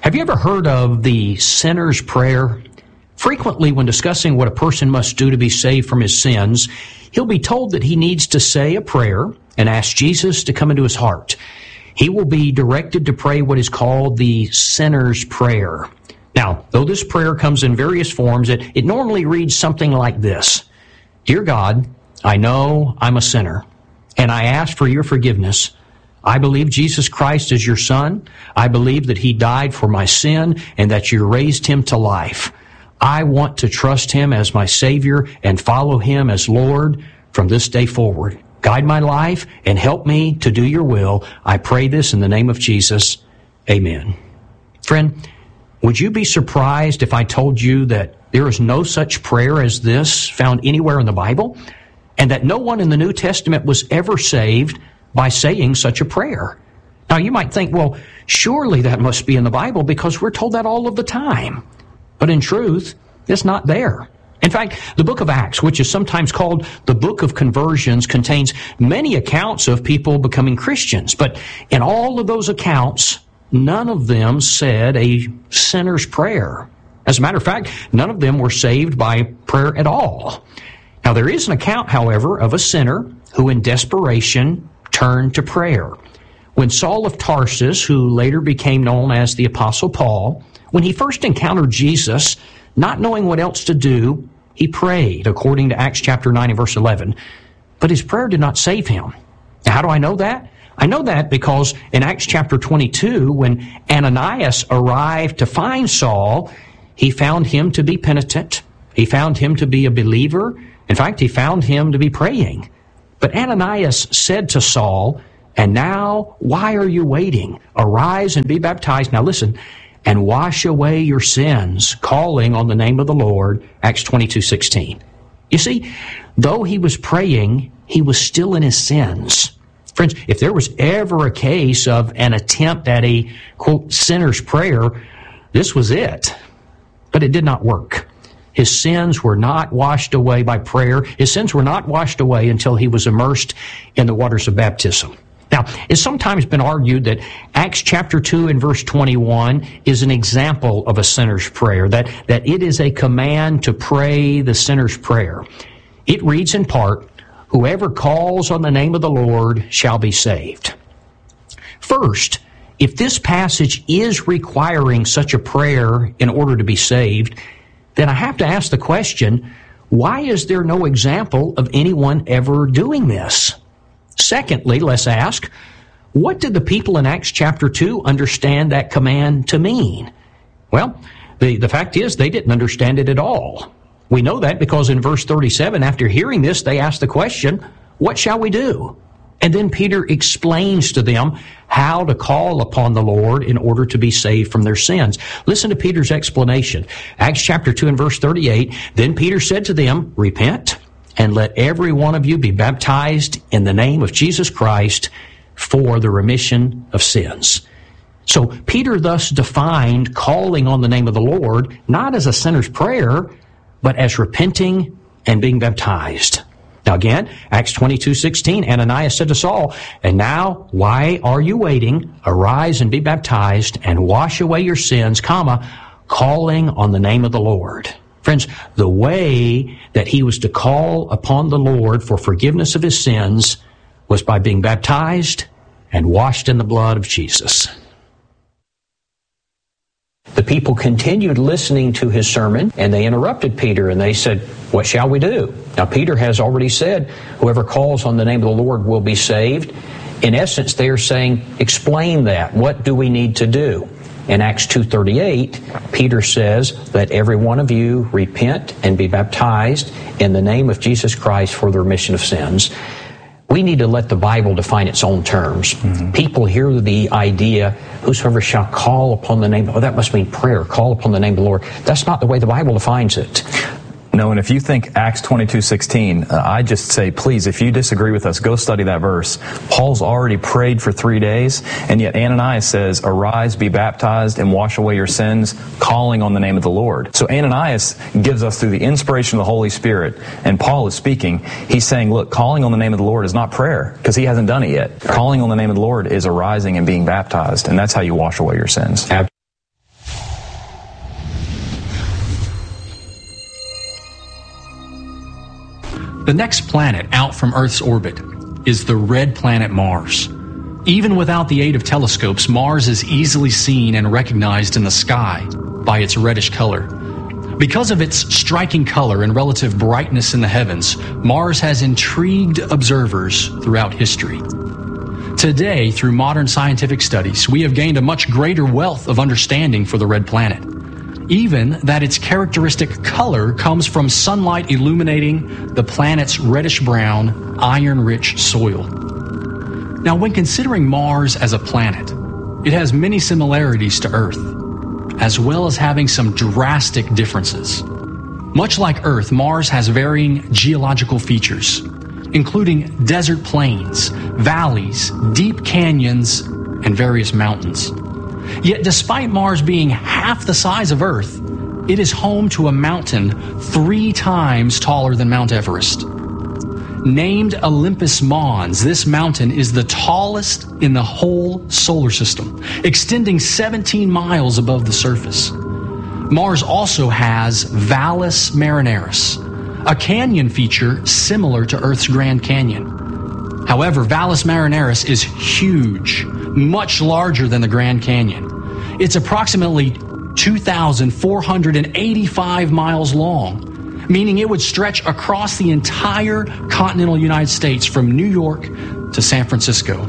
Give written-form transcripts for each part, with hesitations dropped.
Have you ever heard of the sinner's prayer? Frequently, when discussing what a person must do to be saved from his sins, he'll be told that he needs to say a prayer and ask Jesus to come into his heart. He will be directed to pray what is called the sinner's prayer. Now, though this prayer comes in various forms, it normally reads something like this. Dear God, I know I'm a sinner, and I ask for your forgiveness. I believe Jesus Christ is your Son. I believe that He died for my sin and that you raised Him to life. I want to trust Him as my Savior and follow Him as Lord from this day forward. Guide my life and help me to do your will. I pray this in the name of Jesus. Amen. Friend, would you be surprised if I told you that there is no such prayer as this found anywhere in the Bible, and that no one in the New Testament was ever saved by saying such a prayer? Now, you might think, well, surely that must be in the Bible because we're told that all of the time. But in truth, it's not there. In fact, the book of Acts, which is sometimes called the book of conversions, contains many accounts of people becoming Christians. But in all of those accounts, none of them said a sinner's prayer. As a matter of fact, none of them were saved by prayer at all. Now, there is an account, however, of a sinner who in desperation turned to prayer. When Saul of Tarsus, who later became known as the Apostle Paul, when he first encountered Jesus, not knowing what else to do, he prayed, according to Acts chapter 9 and verse 11. But his prayer did not save him. Now, how do I know that? I know that because in Acts chapter 22, when Ananias arrived to find Saul, he found him to be penitent. He found him to be a believer. In fact, he found him to be praying. But Ananias said to Saul, and now, why are you waiting? Arise and be baptized. Now listen, and wash away your sins, calling on the name of the Lord, Acts 22:16. You see, though he was praying, he was still in his sins. Friends, if there was ever a case of an attempt at a, quote, sinner's prayer, this was it. But it did not work. His sins were not washed away by prayer. His sins were not washed away until he was immersed in the waters of baptism. Now, it's sometimes been argued that Acts chapter 2 and verse 21 is an example of a sinner's prayer, that it is a command to pray the sinner's prayer. It reads in part, whoever calls on the name of the Lord shall be saved. First, if this passage is requiring such a prayer in order to be saved, then I have to ask the question, why is there no example of anyone ever doing this? Secondly, let's ask, what did the people in Acts chapter 2 understand that command to mean? Well, the fact is they didn't understand it at all. We know that because in verse 37, after hearing this, they asked the question, what shall we do? And then Peter explains to them how to call upon the Lord in order to be saved from their sins. Listen to Peter's explanation. Acts chapter 2 and verse 38, then Peter said to them, repent, and let every one of you be baptized in the name of Jesus Christ for the remission of sins. So Peter thus defined calling on the name of the Lord not as a sinner's prayer, but as repenting and being baptized. Now again, Acts 22:16, Ananias said to Saul, and now, why are you waiting? Arise and be baptized and wash away your sins, calling on the name of the Lord. Friends, the way that he was to call upon the Lord for forgiveness of his sins was by being baptized and washed in the blood of Jesus. The people continued listening to his sermon, and they interrupted Peter, and they said, what shall we do? Now, Peter has already said, whoever calls on the name of the Lord will be saved. In essence, they are saying, explain that. What do we need to do? In Acts 2:38, Peter says, let every one of you repent and be baptized in the name of Jesus Christ for the remission of sins. We need to let the Bible define its own terms. Mm-hmm. People hear the idea, whosoever shall call upon the name, that must mean prayer, call upon the name of the Lord. That's not the way the Bible defines it. No, and if you think Acts 22:16, I just say, please, if you disagree with us, go study that verse. Paul's already prayed for 3 days, and yet Ananias says, arise, be baptized, and wash away your sins, calling on the name of the Lord. So Ananias gives us through the inspiration of the Holy Spirit, and Paul is speaking. He's saying, look, calling on the name of the Lord is not prayer, because he hasn't done it yet. Calling on the name of the Lord is arising and being baptized, and that's how you wash away your sins. The next planet out from Earth's orbit is the red planet Mars. Even without the aid of telescopes, Mars is easily seen and recognized in the sky by its reddish color. Because of its striking color and relative brightness in the heavens, Mars has intrigued observers throughout history. Today, through modern scientific studies, we have gained a much greater wealth of understanding for the red planet. Even that its characteristic color comes from sunlight illuminating the planet's reddish-brown, iron-rich soil. Now, when considering Mars as a planet, it has many similarities to Earth, as well as having some drastic differences. Much like Earth, Mars has varying geological features, including desert plains, valleys, deep canyons, and various mountains. Yet despite Mars being half the size of Earth, it is home to a mountain 3 times taller than Mount Everest. Named Olympus Mons, this mountain is the tallest in the whole solar system, extending 17 miles above the surface. Mars also has Valles Marineris, a canyon feature similar to Earth's Grand Canyon. However, Valles Marineris is huge, much larger than the Grand Canyon. It's approximately 2,485 miles long, meaning it would stretch across the entire continental United States from New York to San Francisco.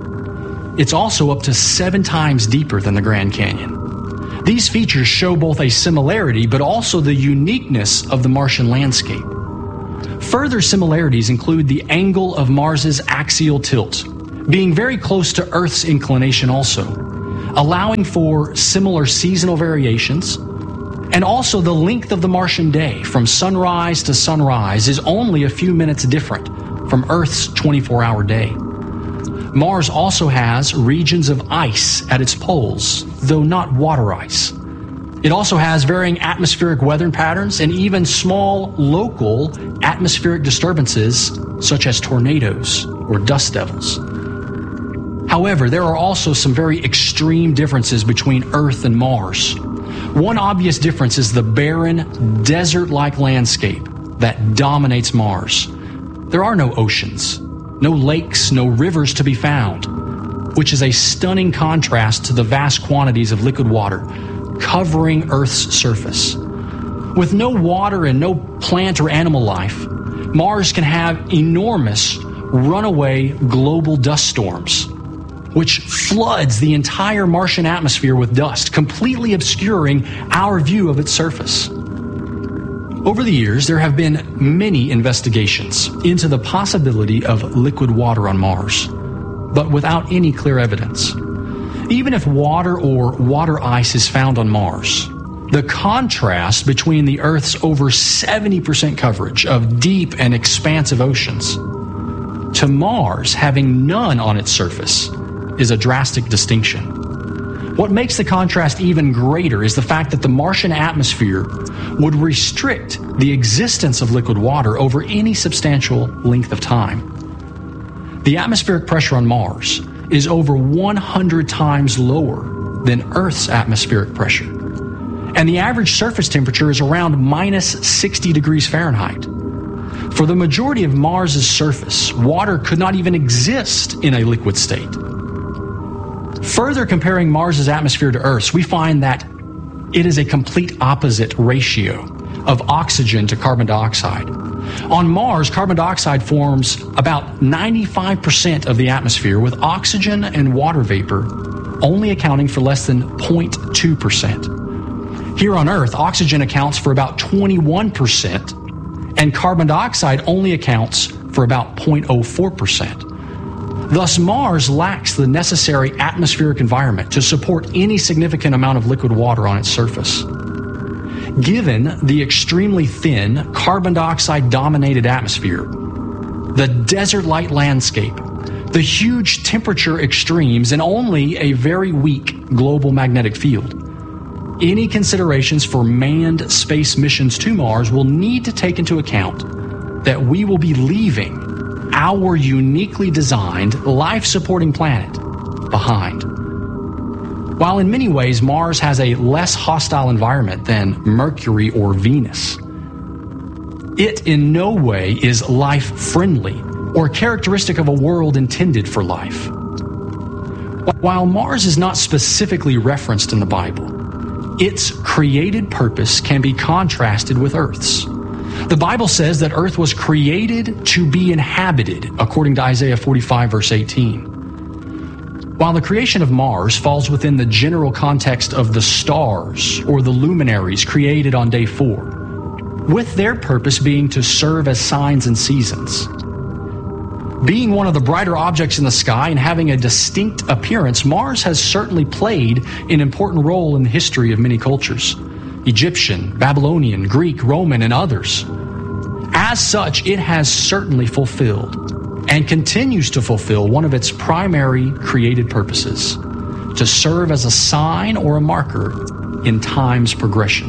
It's also up to 7 times deeper than the Grand Canyon. These features show both a similarity but also the uniqueness of the Martian landscape. Further similarities include the angle of Mars's axial tilt, being very close to Earth's inclination also, allowing for similar seasonal variations, and also the length of the Martian day from sunrise to sunrise is only a few minutes different from Earth's 24-hour day. Mars also has regions of ice at its poles, though not water ice. It also has varying atmospheric weather patterns and even small local atmospheric disturbances such as tornadoes or dust devils. However, there are also some very extreme differences between Earth and Mars. One obvious difference is the barren, desert-like landscape that dominates Mars. There are no oceans, no lakes, no rivers to be found, which is a stunning contrast to the vast quantities of liquid water covering Earth's surface. With no water and no plant or animal life, Mars can have enormous runaway global dust storms, which floods the entire Martian atmosphere with dust, completely obscuring our view of its surface. Over the years, there have been many investigations into the possibility of liquid water on Mars, but without any clear evidence. Even if water or water ice is found on Mars, the contrast between the Earth's over 70% coverage of deep and expansive oceans to Mars having none on its surface is a drastic distinction. What makes the contrast even greater is the fact that the Martian atmosphere would restrict the existence of liquid water over any substantial length of time. The atmospheric pressure on Mars is over 100 times lower than Earth's atmospheric pressure, and the average surface temperature is around minus 60 degrees Fahrenheit. For the majority of Mars's surface, water could not even exist in a liquid state. Further comparing Mars's atmosphere to Earth's, we find that it is a complete opposite ratio of oxygen to carbon dioxide. On Mars, carbon dioxide forms about 95% of the atmosphere, with oxygen and water vapor only accounting for less than 0.2%. Here on Earth, oxygen accounts for about 21%, and carbon dioxide only accounts for about 0.04%. Thus, Mars lacks the necessary atmospheric environment to support any significant amount of liquid water on its surface. Given the extremely thin, carbon dioxide-dominated atmosphere, the desert-like landscape, the huge temperature extremes, and only a very weak global magnetic field, any considerations for manned space missions to Mars will need to take into account that we will be leaving our uniquely designed, life-supporting planet behind. While in many ways Mars has a less hostile environment than Mercury or Venus, It in no way is life-friendly or characteristic of a world intended for life. While Mars is not specifically referenced in the Bible, its created purpose can be contrasted with Earth's. The Bible says that Earth was created to be inhabited, according to Isaiah 45, verse 18. While the creation of Mars falls within the general context of the stars or the luminaries created on day 4, with their purpose being to serve as signs and seasons. Being one of the brighter objects in the sky and having a distinct appearance, Mars has certainly played an important role in the history of many cultures: Egyptian, Babylonian, Greek, Roman, and others. As such, it has certainly fulfilled and continues to fulfill one of its primary created purposes: to serve as a sign or a marker in time's progression.